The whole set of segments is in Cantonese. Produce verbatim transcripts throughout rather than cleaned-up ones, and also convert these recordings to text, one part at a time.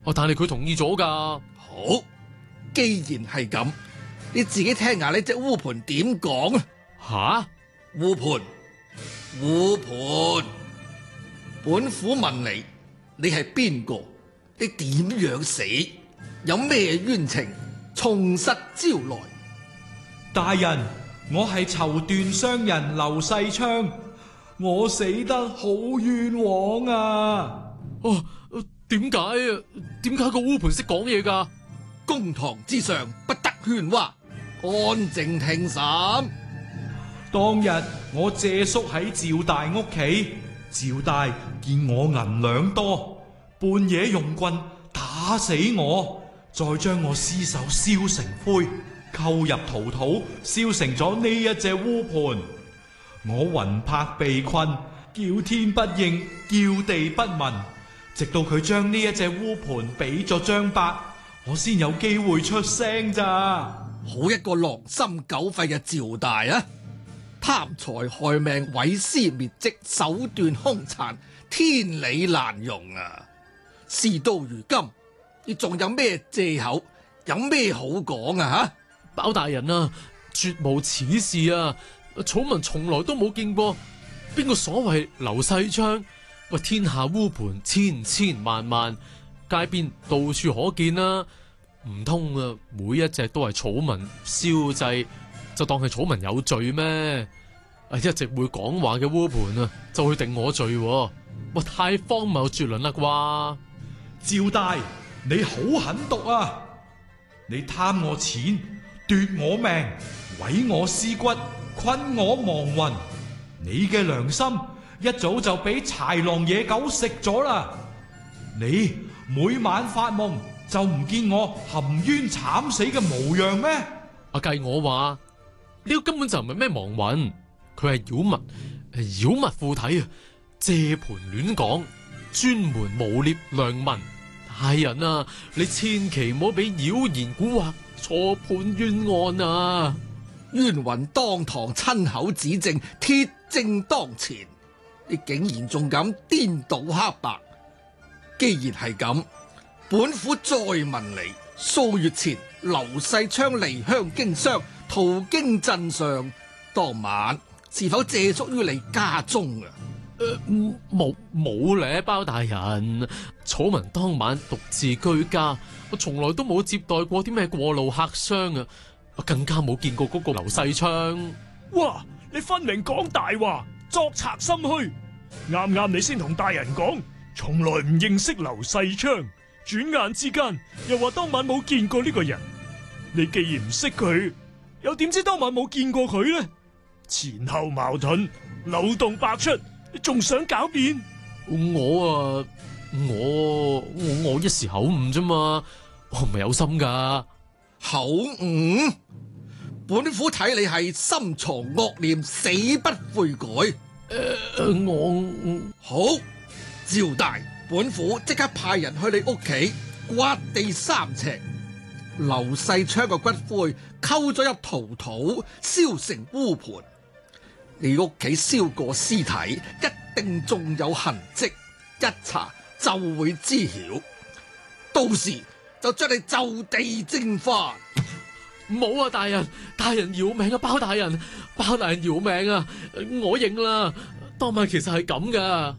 哦，但係佢同意咗噶。 好，既然係咁，你自己聽下呢隻烏盤點講啊？ 吓？ 烏盤，烏盤，本府問你，你係邊個？你點樣死？有咩冤情？從實招來。 大人，我係綢緞商人劉世昌，我死得好冤枉啊！ 哦，點解啊？點解個烏盤識講嘢噶？ 公堂之上不得喧嘩，安靜聽審。 當日我借宿喺趙大屋企，趙大見我銀兩多，半夜用棍打死我，再將我屍首燒成灰，扣入陶土，燒成咗呢一隻烏盤。我魂魄被困，叫天不應，叫地不聞，直到佢將呢一隻烏盤俾咗張伯，我先有機會出聲咋。 好一個狼心狗肺嘅趙大啊！貪財害命、毀屍滅跡、手段兇殘，天理難容啊！事到如今，你仲有咩借口？有咩好講啊？吓， 包大人啊，絕無此事啊！草民從來都冇見過邊個所謂劉世昌。喂，天下烏盤千千萬萬，街邊到處可見啦、啊。唔通啊，每一隻都係草民燒製，就當係草民有罪咩？啊，一直會講話嘅烏盤啊，就去定我罪、啊？哇，太荒謬絕倫啦啩！ 趙大，你好狠毒啊！你貪我錢，奪我命，毀我屍骨，困我亡魂。你嘅良心一早就俾豺狼野狗食咗啦！你每晚發夢就唔見我含冤慘死嘅模樣咩？ 阿計我話呢個根本就唔係咩亡魂，佢係妖物，係妖物附體啊！借盤亂講，專門誣衊良民。大人啊，你千祈唔好俾妖言蠱惑，錯判冤案啊！ 冤魂當堂親口指證，鐵證當前，你竟然仲敢顛倒黑白？既然係咁，本府再問你，數月前劉世昌離鄉經商，途經鎮上，當晚是否借宿於你家中啊？ 誒，冇冇咧，包大人，草民當晚獨自居家，我從來都冇接待過啲咩過路客商啊，我更加冇見過嗰個劉世昌。 哇！你分明講大話，作賊心虛。啱啱你先同大人講，從來唔認識劉世昌，轉眼之間又話當晚冇見過呢個人。你既然唔識佢，又點知當晚冇見過佢呢？前後矛盾，漏洞百出。你仲想狡辯？ 我啊，我我我一時口誤啫嘛，我唔係有心噶。 口誤？本府睇你係心藏惡念，死不悔改。誒、 呃，我好，趙大，本府即刻派人去你屋企刮地三尺，劉世昌個骨灰溝咗入陶土，燒成烏盤。你屋企燒過屍體，一定仲有痕跡，一查就會知曉。到時就將你就地正法。 唔好啊，大人，大人饒命啊，包大人，包大人饒命啊！我認啦，當晚其實係咁噶。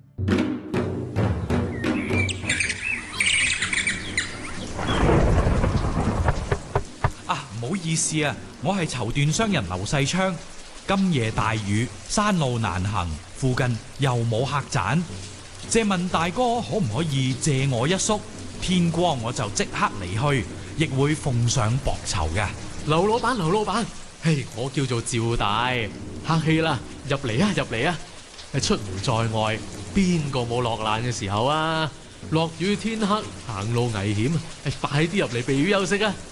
啊，唔好意思啊，我係綢緞商人劉世昌。今夜大雨，山路難行，附近又冇客棧，借問大哥可唔可以借我一宿？天光我就即刻離去，亦會奉上薄酬嘅。 劉老闆，劉老闆，嘿，我叫做趙大，客氣啦，入嚟啊，入嚟啊！出門在外，邊個冇落難嘅時候啊？落雨天黑，行路危險，快啲入嚟避雨休息啊！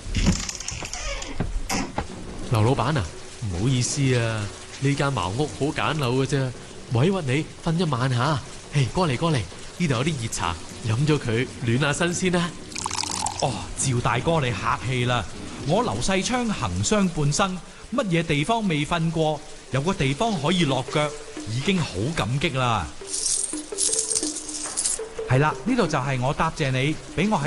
劉老闆啊！唔好意思啊，呢間茅屋好簡陋嘅啫，委屈你瞓一晚吓。嘿，過嚟過嚟，呢度有啲熱茶，飲咗佢暖下身先啦。 哦，趙大哥你客氣啦，我劉世昌行商半生，乜嘢地方未瞓過，有個地方可以落腳，已經好感激啦。 係啦，呢度就係我答謝你，俾我喺